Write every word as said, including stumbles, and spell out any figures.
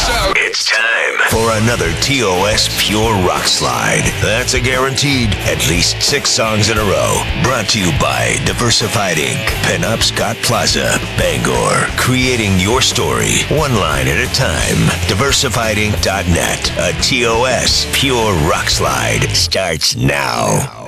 show. It's time for another T O S Pure Rock Slide. That's a guaranteed at least six songs in a row. Brought to you by Diversified Incorporated. Pinup Scott Plaza, Bangor. Creating your story, one line at a time. diversified inc dot net. A T O S Pure Rock Slide starts now.